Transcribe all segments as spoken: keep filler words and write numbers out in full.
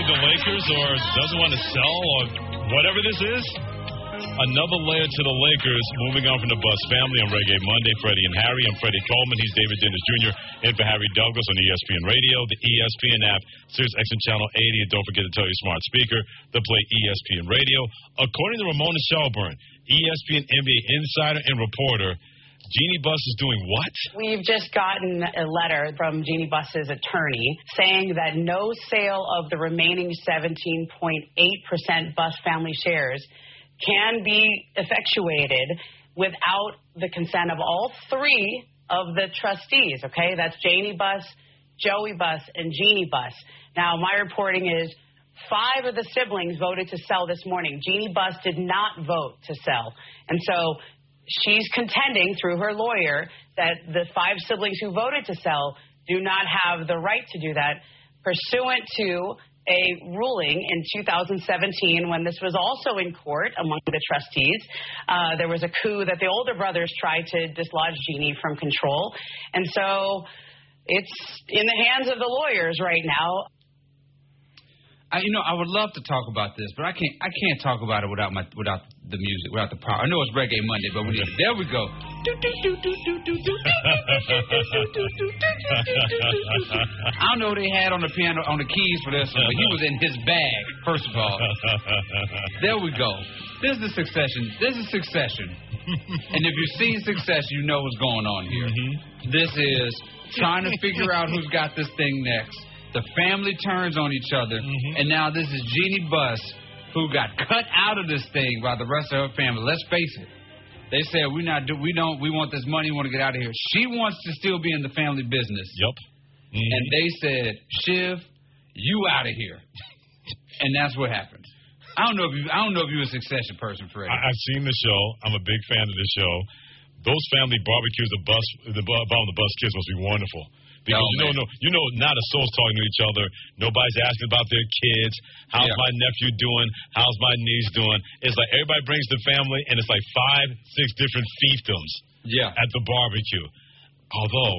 the Lakers or doesn't want to sell or whatever this is? Another layer to the Lakers. Moving on from the Bus family on Reggae Monday. Freddie and Harry. I'm Freddie Coleman. He's David Dennis Junior In for Harry Douglas on E S P N Radio, the E S P N app, Sirius X M Channel eighty. And don't forget to tell your smart speaker to play E S P N Radio. According to Ramona Shelburne, E S P N N B A insider and reporter, Jeanie Buss is doing what? We've just gotten a letter from Jeanie Buss's attorney saying that no sale of the remaining seventeen point eight percent Buss family shares can be effectuated without the consent of all three of the trustees, okay? That's Janie Buss, Joey Buss, and Jeanie Buss. Now, my reporting is five of the siblings voted to sell this morning. Jeanie Buss did not vote to sell. And so she's contending through her lawyer that the five siblings who voted to sell do not have the right to do that pursuant to a ruling in two thousand seventeen when this was also in court among the trustees. Uh, there was a coup that the older brothers tried to dislodge Jeanie from control. And so it's in the hands of the lawyers right now. I, you know, I would love to talk about this, but I can't. I can't talk about it without my without the music, without the power. I know it's Reggae Monday, but we need it. There we go. I don't know what they had on the piano, on the keys for this one, but he was in his bag. First of all, there we go. This is Succession. This is Succession, and if you've seen Succession, you know what's going on here. Mm-hmm. This is trying to figure out who's got this thing next. The family turns on each other, mm-hmm. and now this is Jeanie Buss, who got cut out of this thing by the rest of her family. Let's face it. They said, we not do, we don't, we want this money, we want to get out of here. She wants to still be in the family business. Yep. Mm-hmm. And they said, Shiv, you out of here. And that's what happened. I don't know if you, I don't know if you're a Succession person, Freddie. I, I've seen the show. I'm a big fan of the show. Those family barbecues, the bus, the bomb the bus kids must be wonderful. Because oh, you know, no, you know, not a soul's talking to each other. Nobody's asking about their kids. How's yeah. my nephew doing? How's my niece doing? It's like everybody brings the family, and it's like five, six different fiefdoms yeah. at the barbecue. Although,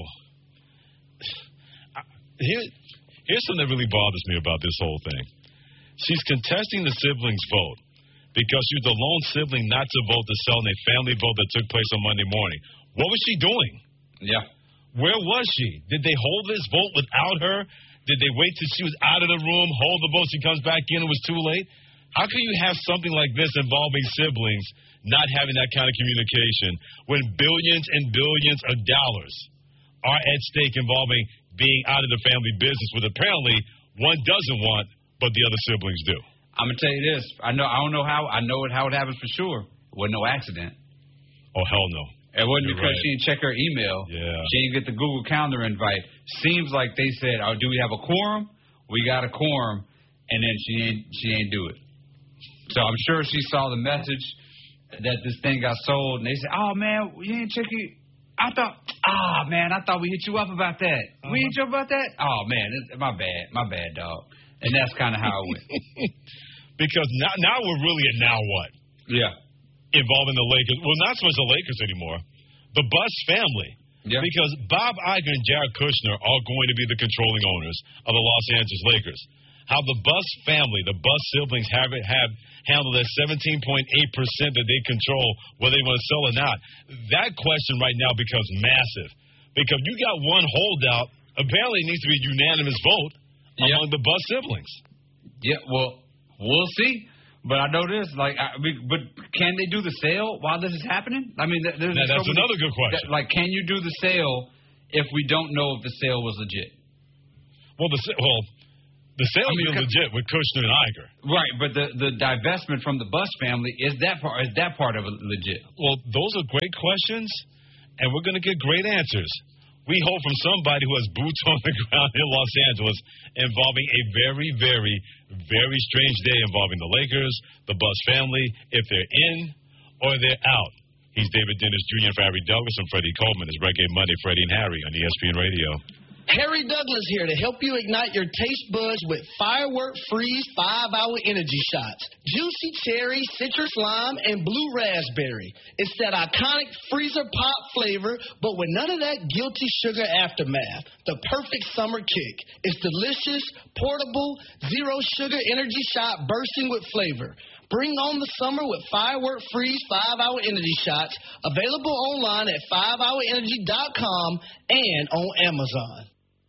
here, here's something that really bothers me about this whole thing. She's contesting the siblings' vote because she's the lone sibling not to vote to sell in a family vote that took place on Monday morning. What was she doing? Yeah. Where was she? Did they hold this vote without her? Did they wait till she was out of the room, hold the vote, she comes back in, it was too late? How can you have something like this involving siblings not having that kind of communication when billions and billions of dollars are at stake involving being out of the family business, what apparently one doesn't want, but the other siblings do? I'm going to tell you this. I know. I don't know how. I know it, how it happens for sure. It wasn't no accident. Oh, hell no. It wasn't You're because right. she didn't check her email. Yeah. She didn't get the Google Calendar invite. Seems like they said, "Oh, do we have a quorum? We got a quorum," and then she ain't she ain't do it. So I'm sure she saw the message that this thing got sold, and they said, "Oh man, you ain't check it. I thought, ah oh, man, I thought we hit you up about that. Uh-huh. We hit you up about that. Oh man, it's, my bad, my bad, dog." And that's kind of how it went. Because now, now we're really at now what? Yeah. Involving the Lakers. Well, not so much the Lakers anymore. The Buss family. Yeah. Because Bob Iger and Jared Kushner are going to be the controlling owners of the Los Angeles Lakers. How the Buss family, the Buss siblings, have it, have handled that seventeen point eight percent that they control, whether they want to sell or not. That question right now becomes massive. Because you got one holdout, apparently it needs to be a unanimous vote yeah. among the Buss siblings. Yeah, well, we'll see. But I know this, like, I mean, but can they do the sale while this is happening? I mean, there's now, that's so another good question. That, like, can you do the sale if we don't know if the sale was legit? Well, the well, the sale I mean, is legit with Kushner and Iger. Right, but the, the divestment from the Buss family, is that part is that part of it legit? Well, those are great questions, and we're going to get great answers. We hope from somebody who has boots on the ground in Los Angeles involving a very, very, very strange day involving the Lakers, the Buss family, if they're in or they're out. He's David Dennis Junior for Harry Douglas and Freddie Coleman. It's Reggae Monday, Freddie and Harry on E S P N Radio. Harry Douglas here to help you ignite your taste buds with Firework Freeze five hour Energy Shots. Juicy cherry, citrus lime, and blue raspberry. It's that iconic freezer pop flavor, but with none of that guilty sugar aftermath. The perfect summer kick. It's delicious, portable, zero sugar energy shot bursting with flavor. Bring on the summer with Firework Freeze five hour Energy Shots. Available online at five hour energy dot com and on Amazon.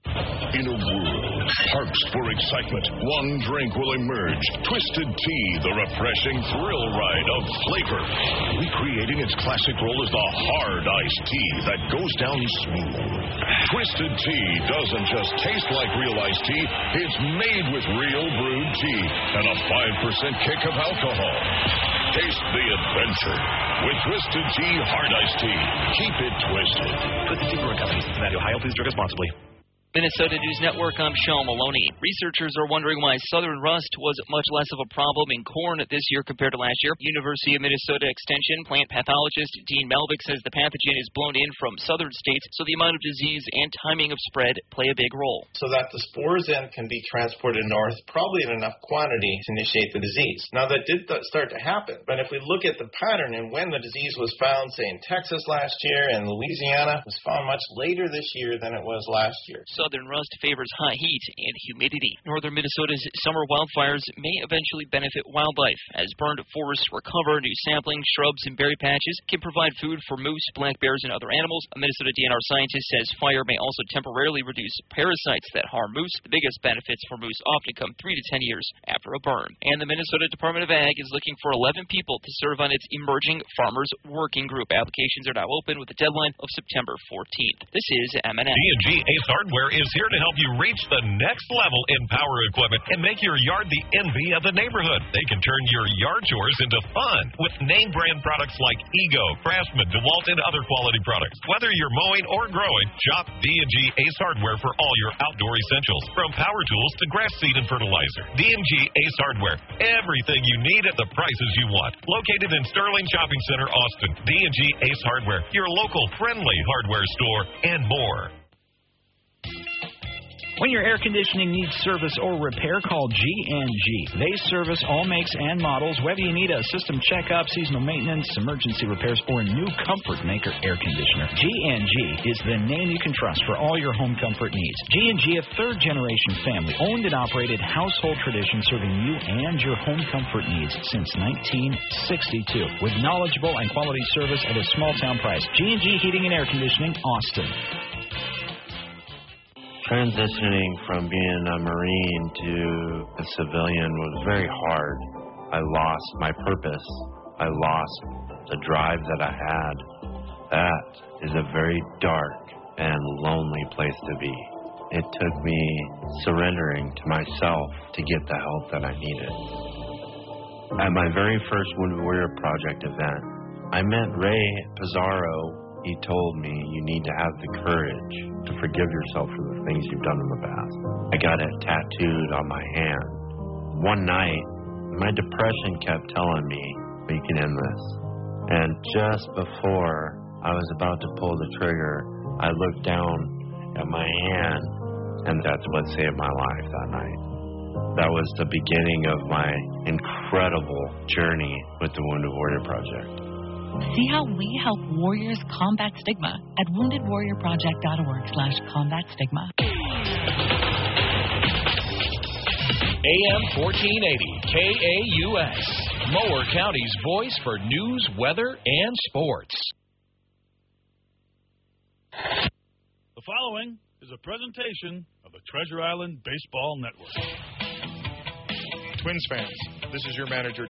In a world parched for excitement, one drink will emerge. Twisted Tea, the refreshing thrill ride of flavor. Recreating its classic role as the hard iced tea that goes down smooth. Twisted Tea doesn't just taste like real iced tea, it's made with real brewed tea and a five percent kick of alcohol. Taste the adventure with Twisted Tea Hard Iced Tea. Keep it twisted. Twisted Tea Brewing Company, Cincinnati, Ohio. Please drink responsibly. Minnesota News Network, I'm Sean Maloney. Researchers are wondering why southern rust was much less of a problem in corn this year compared to last year. University of Minnesota Extension plant pathologist Dean Malvik says the pathogen is blown in from southern states, so the amount of disease and timing of spread play a big role. So that the spores then can be transported north, probably in enough quantity to initiate the disease. Now that did start to happen, but if we look at the pattern and when the disease was found, say in Texas last year and Louisiana, it was found much later this year than it was last year. Southern rust favors high heat and humidity. Northern Minnesota's summer wildfires may eventually benefit wildlife. As burned forests recover, new saplings, shrubs, and berry patches can provide food for moose, black bears, and other animals. A Minnesota D N R scientist says fire may also temporarily reduce parasites that harm moose. The biggest benefits for moose often come three to ten years after a burn. And the Minnesota Department of Ag is looking for eleven people to serve on its Emerging Farmers Working Group. Applications are now open with a deadline of September fourteenth. This is M and M. D and G Ace Hardware is here to help you reach the next level in power equipment and make your yard the envy of the neighborhood. They can turn your yard chores into fun with name brand products like Ego, Craftsman, DeWalt, and other quality products. Whether you're mowing or growing, shop D and G Ace Hardware for all your outdoor essentials, from power tools to grass seed and fertilizer. D and G Ace Hardware, everything you need at the prices you want. Located in Sterling Shopping Center, Austin. D and G Ace Hardware, your local friendly hardware store, and more. When your air conditioning needs service or repair, call G and G. They service all makes and models, whether you need a system checkup, seasonal maintenance, emergency repairs, or a new Comfort Maker air conditioner. G and G is the name you can trust for all your home comfort needs. G and G, a third-generation family, owned and operated household tradition serving you and your home comfort needs since nineteen sixty-two. With knowledgeable and quality service at a small-town price. G and G Heating and Air Conditioning, Austin. Transitioning from being a Marine to a civilian was very hard. I lost my purpose. I lost the drive that I had. That is a very dark and lonely place to be. It took me surrendering to myself to get the help that I needed. At my very first Wounded Warrior Project event, I met Ray Pizarro. He told me you need to have the courage to forgive yourself for the things you've done in the past. I got it tattooed on my hand. One night, my depression kept telling me, we can end this. And just before I was about to pull the trigger, I looked down at my hand, and that's what saved my life that night. That was the beginning of my incredible journey with the Wounded Warrior Project. See how we help warriors combat stigma at wounded warrior project dot org slash combat stigma. A M fourteen eighty K A U S, Mower County's voice for news, weather, and sports. The following is a presentation of the Treasure Island Baseball Network. Twins fans, this is your manager,